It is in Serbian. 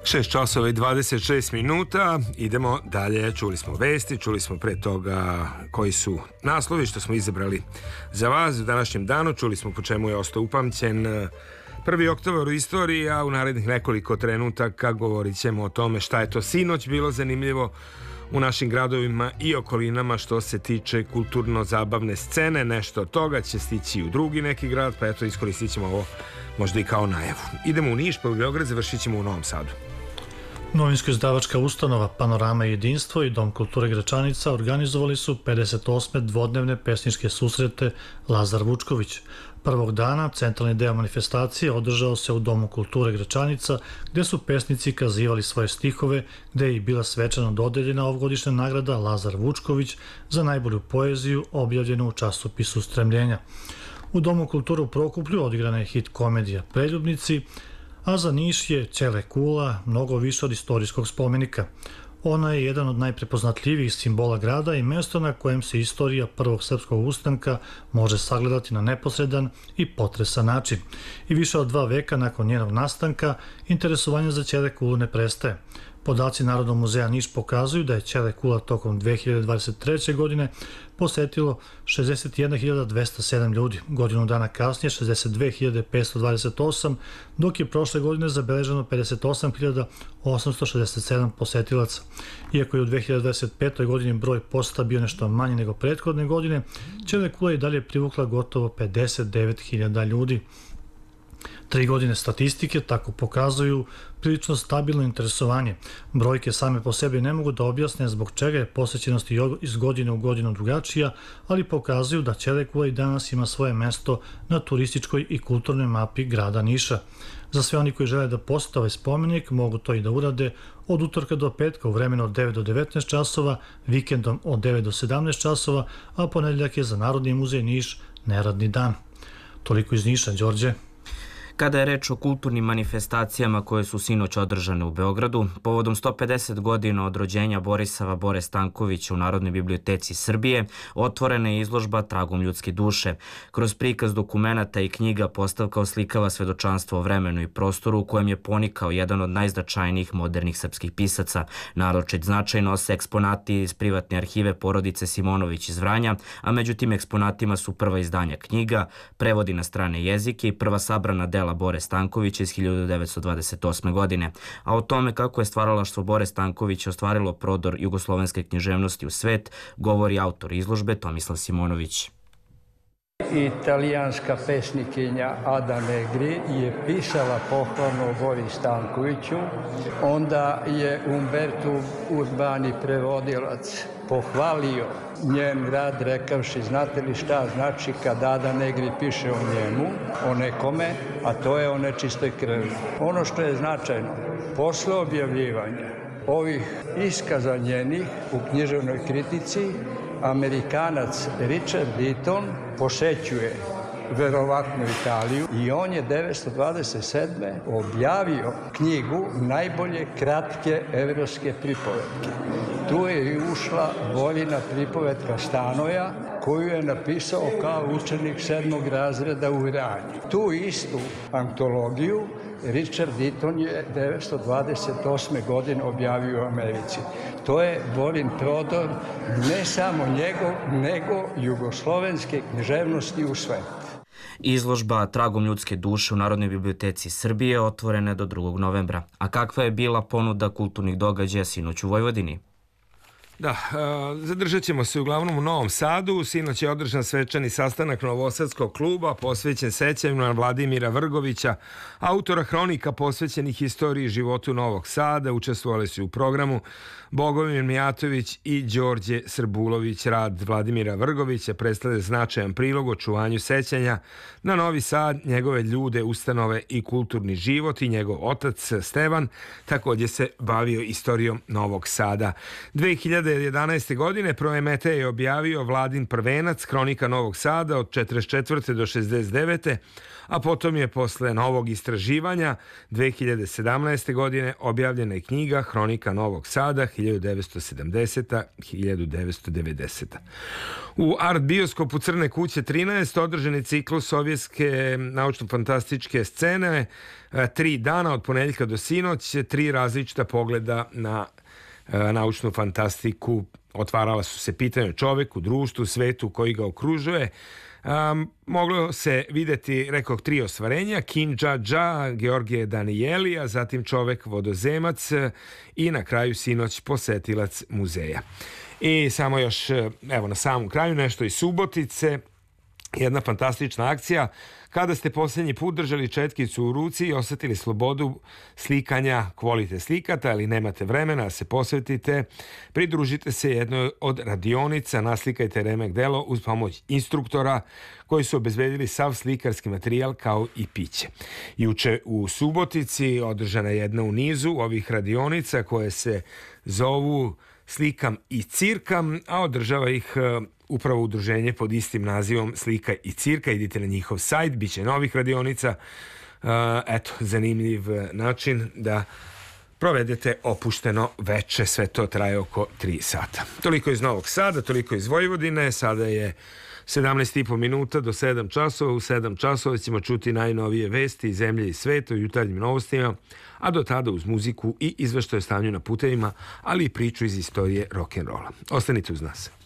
6 časova i 26 minuta, idemo dalje, čuli smo vesti, čuli smo pre toga koji su naslovi što smo izabrali za vas u današnjem danu, čuli smo po čemu je ostao upamćen 1. oktobar u istoriji, a u narednih nekoliko trenutaka govorit ćemo o tome šta je to sinoć bilo zanimljivo u našim gradovima i okolinama što se tiče kulturno-zabavne scene. Nešto od toga će stići u drugi neki grad, pa eto iskoristit ćemo ovo možda i kao najavu. Idemo u Niš, pa u Beograd, završit ćemo u Novom Sadu. Novinsko-izdavačka ustanova Panorama i jedinstvo i Dom kulture Gračanica organizovali su 58. dvodnevne pesničke susrete Lazar Vučković. Prvog dana centralni deo manifestacije održao se u Domu kulture Gračanica, gde su pesnici kazivali svoje stihove, gde je i bila svečano dodeljena ovogodišnja nagrada Lazar Vučković za najbolju poeziju objavljenu u časopisu Stremljenja. U Domu kulture u Prokuplju odigrana je hit komedija Preljubnici, a za Niš je Ćele kula mnogo više od istorijskog spomenika. Ona je jedan od najprepoznatljivijih simbola grada i mesto na kojem se istorija prvog srpskog ustanka može sagledati na neposredan i potresan način. I više od 2 veka nakon njenog nastanka, interesovanje za Ćele kulu ne prestaje. Podaci Narodnog muzeja Niš pokazuju da je Ćele kula tokom 2023. godine posetilo 61.207 ljudi, godinu dana kasnije 62.528, dok je prošle godine zabeleženo 58.867 posetilaca. Iako je u 2025. godini broj poseta bio nešto manji nego prethodne godine, Ćele kula je i dalje privukla gotovo 59.000 ljudi. 3 godine statistike tako pokazuju prilično stabilno interesovanje. Brojke same po sebi ne mogu da objasne zbog čega je posećenost iz godine u godinu drugačija, ali pokazuju da Ćele kula i danas ima svoje mesto na turističkoj i kulturnoj mapi grada Niša. Za sve oni koji žele da posete ovaj spomenik mogu to i da urade od utorka do petka u vremenu od 9 do 19 časova, vikendom od 9 do 17 časova, a ponedeljak je za Narodni muzej Niš neradni dan. Toliko iz Niša, Đorđe. Kada je reč o kulturnim manifestacijama koje su sinoć održane u Beogradu, povodom 150 godina od rođenja Borisava Bore Stankovića u Narodnoj biblioteci Srbije, otvorena je izložba Tragom ljudske duše. Kroz prikaz dokumenata i knjiga postavka oslikava svedočanstvo o vremenu i prostoru u kojem je ponikao jedan od najznačajnijih modernih srpskih pisaca. Naročit značaj nose eksponati iz privatne arhive porodice Simonović iz Vranja, a među tim eksponatima su prva izdanja knjiga, prevodi na strane jezike i prva sabrana dela Bore Stankovića iz 1928. godine. A o tome kako je stvaralaštvo Bore Stankovića ostvarilo prodor jugoslovenske književnosti u svet, govori autor izložbe Tomislav Simonović. Italijanska pesnikinja Ada Negri je pisala pohvalno o Bori Stankoviću, onda je Umberto Urbani prevodilac pohvalio njen rad rekavši znate li šta znači kad Ada Negri piše o njemu, o nekome, a to je o nečistoj krvi. Ono što je značajno, posle objavljivanja ovih iskaza njenih u književnoj kritici, Amerikanac Richard Deaton posećuje verovatno Italiju i on je 1927. objavio knjigu najbolje kratke evropske pripovetke. Tu je i ušla Voljina pripovetka Stanoja, koju je napisao kao učenik 7. razreda u Vranju. Tu istu antologiju Richard Deaton je 1928. godine objavio u Americi. To je Volin prodor ne samo njegov, nego jugoslovenske književnosti u svet. Izložba Tragom ljudske duše u Narodnoj biblioteci Srbije otvorena je do 2. novembra. A kakva je bila ponuda kulturnih događaja sinoć u Vojvodini? Da, zadržat ćemo se uglavnom u Novom Sadu. Sinoć je održan svečani sastanak Novosadskog kluba posvećen sećanju na Vladimira Vrgovića, autora hronika posvećenih istoriji i životu Novog Sada. Učestvovali su u programu Bogomir Mijatović i Đorđe Srbulović. Rad Vladimira Vrgovića predstavlja značajan prilog očuvanju sećanja na Novi Sad, njegove ljude, ustanove i kulturni život, i njegov otac Stevan također se bavio istorijom Novog Sada. 2000 2011. godine Prometej je objavio Vladin prvenac, Hronika Novog Sada od 44. do 69. A potom je posle novog istraživanja 2017. godine objavljena je knjiga Hronika Novog Sada 1970-1990. U Art bioskopu Crne kuće 13 održan je ciklus sovjetske naučno-fantastičke scene, 3 dana od ponedjeljka do sinoć, 3 različita pogleda na naučnu fantastiku. Otvarala su se pitanja o čoveku, društvu, svetu koji ga okružuje. Moglo se videti, rekoh, 3 ostvarenja: Kinđa, Georgije Danijelija, zatim Čovek vodozemac i na kraju sinoć posetilac muzeja. I samo još, evo na samom kraju, nešto iz Subotice. Jedna fantastična akcija. Kada ste posljednji put držali četkicu u ruci i osjetili slobodu slikanja, volite slikata, ali nemate vremena da se posvetite, pridružite se jednoj od radionica, naslikajte remek delo uz pomoć instruktora koji su obezbedili sav slikarski materijal kao i piće. Juče u Subotici održana je jedna u nizu ovih radionica koje se zovu Slikam i cirkam, a održava ih upravo udruženje pod istim nazivom Slika i cirka. Idite na njihov sajt, bit će novih radionica. Eto, zanimljiv način da provedete opušteno veče, sve to traje oko 3 sata. Toliko iz Novog Sada, toliko iz Vojvodine. Sada je 17,5 minuta do 7 časova. U 7 časova ćemo čuti najnovije vesti iz zemlje i sveta u jutarnjim novostima, a do tada uz muziku i izveštaje o stanju na putevima, ali i priču iz istorije rock'n'rolla. Ostanite uz nas.